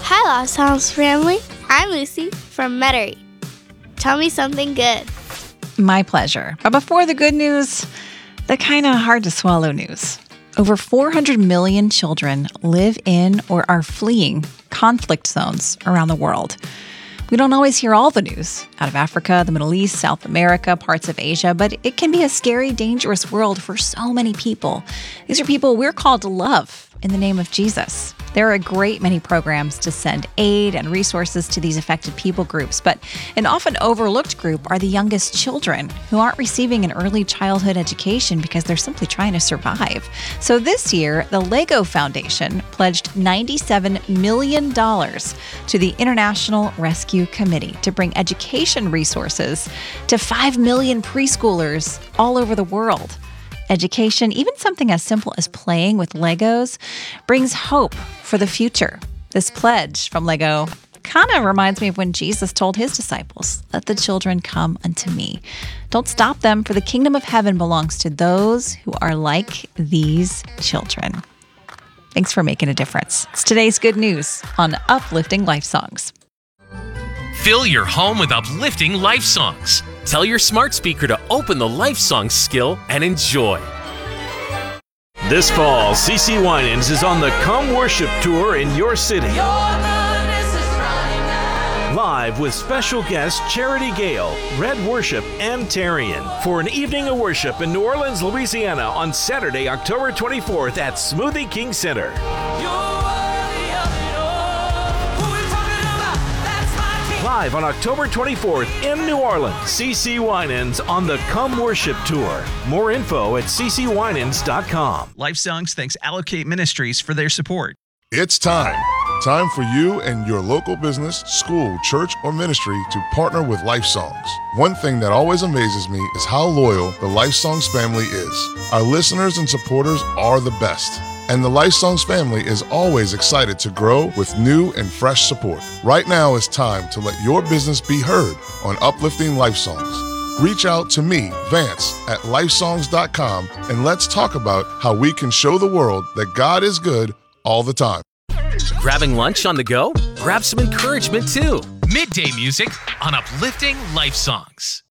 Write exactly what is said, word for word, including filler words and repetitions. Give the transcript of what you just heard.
Hi, Lost Songs family. I'm Lucy from Metairie. Tell me something good. My pleasure. But before the good news, the kind of hard to swallow news. Over four hundred million children live in or are fleeing conflict zones around the world. We don't always hear all the news out of Africa, the Middle East, South America, parts of Asia, but it can be a scary, dangerous world for so many people. These are people we're called to love in the name of Jesus. There are a great many programs to send aid and resources to these affected people groups, but an often overlooked group are the youngest children who aren't receiving an early childhood education because they're simply trying to survive. So this year, the Lego Foundation pledged ninety-seven million dollars to the International Rescue Committee to bring education resources to five million preschoolers all over the world. Education, even something as simple as playing with Legos, brings hope for the future. This pledge from Lego kind of reminds me of when Jesus told his disciples, "Let the children come unto me. Don't stop them, for the kingdom of heaven belongs to those who are like these children." Thanks for making a difference. It's today's good news on Uplifting Life Songs. Fill your home with uplifting life songs. Tell your smart speaker to open the Life Songs skill and enjoy. This fall, C C Winans is on the Come Worship Tour in your city. Live with special guests Charity Gale, Red Worship, and Tarian for an evening of worship in New Orleans, Louisiana on Saturday, October twenty-fourth at Smoothie King Center. Live on October twenty-fourth in New Orleans, C C Winans on the Come Worship Tour. More info at c c winans dot com. Life Songs thanks Allocate Ministries for their support. It's time. Time for you and your local business, school, church, or ministry to partner with Life Songs. One thing that always amazes me is how loyal the Life Songs family is. Our listeners and supporters are the best. And the Life Songs family is always excited to grow with new and fresh support. Right now is time to let your business be heard on Uplifting Life Songs. Reach out to me, Vance, at life songs dot com, and let's talk about how we can show the world that God is good all the time. Grabbing lunch on the go? Grab some encouragement too. Midday music on Uplifting Life Songs.